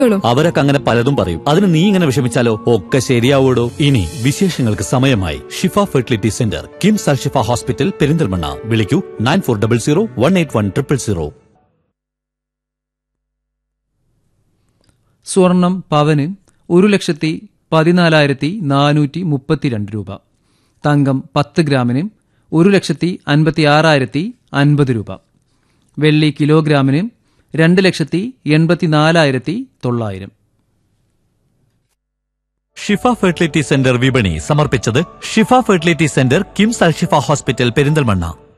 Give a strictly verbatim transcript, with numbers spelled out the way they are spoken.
അവരൊക്കെ അങ്ങനെ പലതും പറയും. അതിന് നീ ഇങ്ങനെ വിഷമിച്ചാലോ? ഒക്കെ ശരിയാവൂടോ. ഇനി വിശേഷങ്ങൾക്ക് സമയമായി. ഷിഫ ഫെർട്ടിലിറ്റി സെന്റർ, കിംസ് അൽ ഷിഫ ഹോസ്പിറ്റൽ, പെരിന്തൽമണ്ണ. വിളിക്കൂ nine four double zero one eight one triple zero. സ്വർണം പവന് ഒരു ലക്ഷത്തി പതിനാലായിരത്തി നാനൂറ്റി മുപ്പത്തിരണ്ട് രൂപ. തങ്കം പത്ത് ഗ്രാമിന് ഒരു ലക്ഷത്തി അൻപത്തി ആറായിരത്തി അൻപത് രൂപ. വെള്ളി കിലോഗ്രാമിന് രണ്ട് ലക്ഷത്തി എൺപത്തിനാലായിരത്തി തൊള്ളായിരം. ഷിഫ ഫെർട്ടിലിറ്റി സെന്റർ വിപണി സമർപ്പിച്ചത് ഷിഫ ഫെർട്ടിലിറ്റി സെന്റർ, കിംസ് അൽ ഷിഫ ഹോസ്പിറ്റൽ, പെരിന്തൽമണ്ണ.